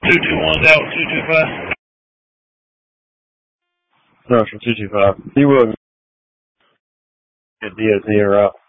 221's out, 225. No, from 225. He will get DOT en route.